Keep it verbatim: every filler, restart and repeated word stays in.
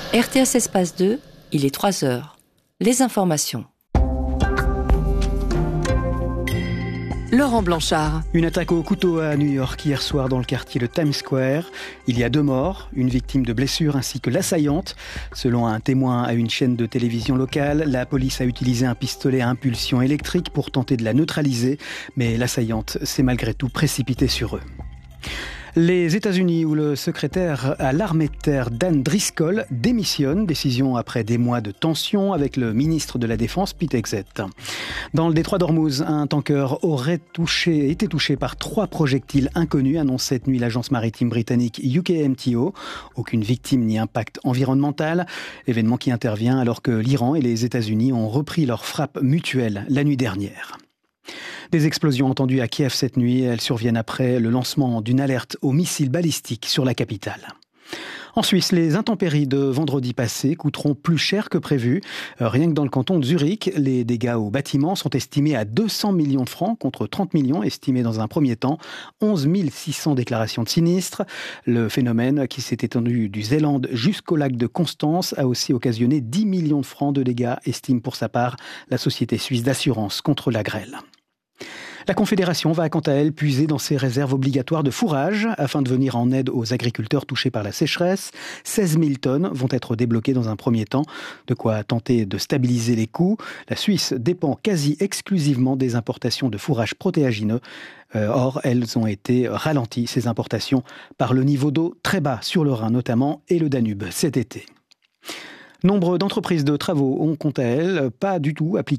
R T S Espace deux, il est trois heures. Les informations. Laurent Blanchard. Une attaque au couteau à New York hier soir dans le quartier de Times Square. Il y a deux morts, une victime de blessure ainsi que l'assaillante. Selon un témoin à une chaîne de télévision locale, la police a utilisé un pistolet à impulsion électrique pour tenter de la neutraliser, mais l'assaillante s'est malgré tout précipitée sur eux. Les États-Unis, où le secrétaire à l'armée de terre Dan Driscoll démissionne, décision après des mois de tension avec le ministre de la Défense Pete Hegseth. Dans le détroit d'Ormuz, un tanker aurait touché, été touché par trois projectiles inconnus, annonce cette nuit l'agence maritime britannique U K M T O. Aucune victime ni impact environnemental. Événement qui intervient alors que l'Iran et les États-Unis ont repris leur frappe mutuelle la nuit dernière. Des explosions entendues à Kiev cette nuit, elles surviennent après le lancement d'une alerte aux missiles balistiques sur la capitale. En Suisse, les intempéries de vendredi passé coûteront plus cher que prévu. Rien que dans le canton de Zurich, les dégâts aux bâtiments sont estimés à deux cents millions de francs contre trente millions estimés dans un premier temps. onze mille six cents déclarations de sinistres. Le phénomène, qui s'est étendu du Zélande jusqu'au lac de Constance, a aussi occasionné dix millions de francs de dégâts, estime pour sa part la société suisse d'assurance contre la grêle. La Confédération va quant à elle puiser dans ses réserves obligatoires de fourrage afin de venir en aide aux agriculteurs touchés par la sécheresse. seize mille tonnes vont être débloquées dans un premier temps, de quoi tenter de stabiliser les coûts. La Suisse dépend quasi exclusivement des importations de fourrage protéagineux. Euh, or, elles ont été ralenties, ces importations, par le niveau d'eau très bas sur le Rhin notamment et le Danube cet été. Nombre d'entreprises de travaux ont quant à elles pas du tout appliqué